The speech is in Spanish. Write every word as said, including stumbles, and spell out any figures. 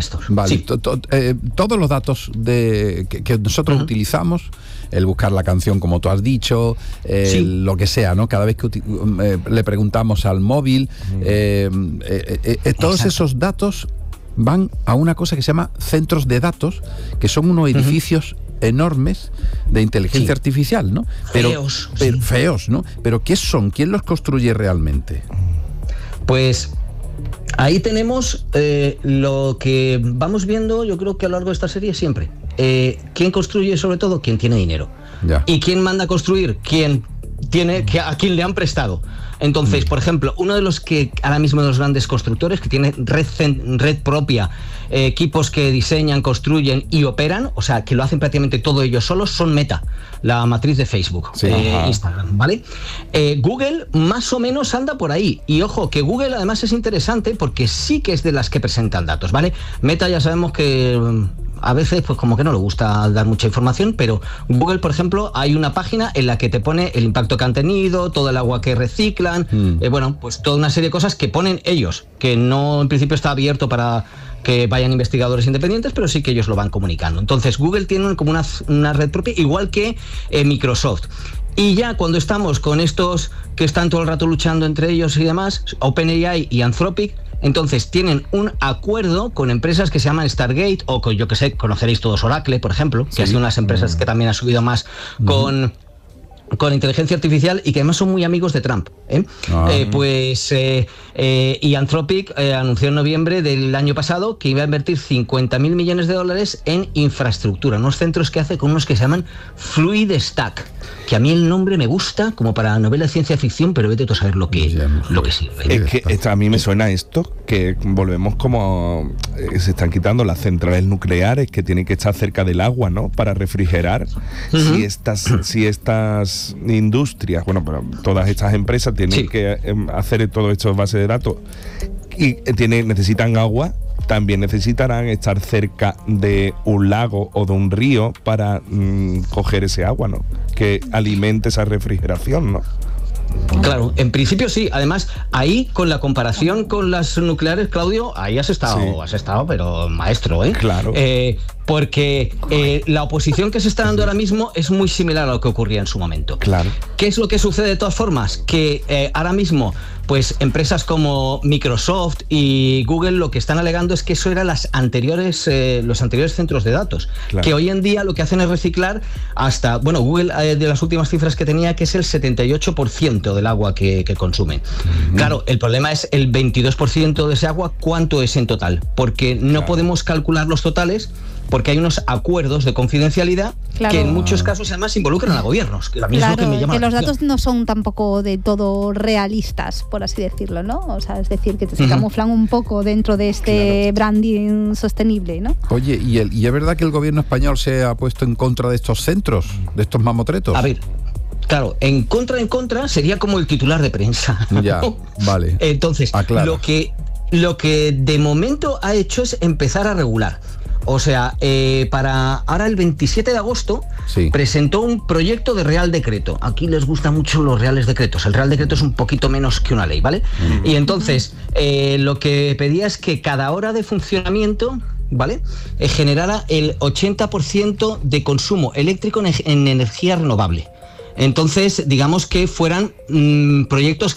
estos. Vale, sí. to, to, eh, todos los datos de, que, que nosotros uh-huh. utilizamos, el buscar la canción como tú has dicho, eh, sí. lo que sea, ¿no? Cada vez que uti- eh, le preguntamos al móvil, uh-huh. eh, eh, eh, eh, todos Exacto. esos datos van a una cosa que se llama centros de datos, que son unos edificios uh-huh. enormes de inteligencia sí. artificial, ¿no? Pero, feos. Pero, sí. Feos, ¿no? Pero ¿qué son? ¿Quién los construye realmente? Pues ahí tenemos eh, lo que vamos viendo, yo creo que a lo largo de esta serie siempre. Eh, ¿Quién construye sobre todo? Quien tiene dinero. Ya. ¿Y quién manda a construir? Quien tiene, que, a quien le han prestado. Entonces, por ejemplo, uno de los que ahora mismo de los grandes constructores que tiene red, red propia, eh, equipos que diseñan, construyen y operan, o sea, que lo hacen prácticamente todo ellos solos, son Meta, la matriz de Facebook, sí, eh, Instagram, ¿vale? Eh, Google más o menos anda por ahí. Y ojo, que Google además es interesante porque sí que es de las que presentan datos, ¿vale? Meta ya sabemos que a veces pues como que no le gusta dar mucha información, pero Google, por ejemplo, hay una página en la que te pone el impacto que han tenido, todo el agua que reciclan, mm. eh, bueno, pues toda una serie de cosas que ponen ellos, que no en principio está abierto para que vayan investigadores independientes, pero sí que ellos lo van comunicando. Entonces Google tiene como una, una red propia, igual que eh, Microsoft. Y ya cuando estamos con estos que están todo el rato luchando entre ellos y demás, OpenAI y Anthropic, entonces tienen un acuerdo con empresas que se llaman Stargate o con, yo que sé, conoceréis todos Oracle, por ejemplo, sí. que ha sido unas empresas que también ha subido más uh-huh. con... con inteligencia artificial y que además son muy amigos de Trump. ¿eh? Ah, eh, pues eh, eh, y Anthropic eh, anunció en noviembre del año pasado que iba a invertir cincuenta mil millones de dólares en infraestructura, unos centros que hace con unos que se llaman Fluid Stack, que a mí el nombre me gusta como para novela de ciencia ficción, pero vete tú a saber lo que, lo que sirve. Es que esto, a mí me suena esto, que volvemos como eh, se están quitando las centrales nucleares que tienen que estar cerca del agua, ¿no? Para refrigerar. Uh-huh. Si estas, si estas industrias, bueno, pero todas estas empresas tienen sí. que eh, hacer todos estos bases de datos y eh, tienen, necesitan agua, también necesitarán estar cerca de un lago o de un río para mmm, coger ese agua, ¿no? Que alimente esa refrigeración, ¿no? Claro, en principio sí. Además, ahí con la comparación con las nucleares, Claudio, ahí has estado, sí. has estado, pero maestro, ¿eh? Claro. Eh, porque eh, la oposición que se está dando ahora mismo es muy similar a lo que ocurría en su momento. Claro. ¿Qué es lo que sucede de todas formas? Que eh, ahora mismo, pues empresas como Microsoft y Google lo que están alegando es que eso eran las anteriores, eh, los anteriores centros de datos. Claro. Que hoy en día lo que hacen es reciclar hasta, bueno, Google eh, de las últimas cifras que tenía, que es el setenta y ocho por ciento del agua que, que consumen. Mm. Claro, el problema es el veintidós por ciento de ese agua, ¿cuánto es en total? Porque no claro. podemos calcular los totales, porque hay unos acuerdos de confidencialidad claro. que en muchos casos además involucran a gobiernos. Que claro, que, me llama que los datos no son tampoco de todo realistas, por así decirlo, ¿no? O sea, es decir, que se uh-huh. camuflan un poco dentro de este claro. branding sostenible, ¿no? Oye, ¿y, el, ¿y es verdad que el gobierno español se ha puesto en contra de estos centros, de estos mamotretos? A ver, claro, en contra, en contra sería como el titular de prensa. Ya, vale. Entonces, Aclara. lo que, lo que de momento ha hecho es empezar a regular. O sea, eh, para ahora el veintisiete de agosto sí. presentó un proyecto de Real Decreto. Aquí les gustan mucho los Reales Decretos. El Real Decreto es un poquito menos que una ley, ¿vale? Uh-huh. Y entonces, eh, lo que pedía es que cada hora de funcionamiento, ¿vale? Eh, generara el ochenta por ciento de consumo eléctrico en, en energía renovable. Entonces, digamos que fueran mmm, proyectos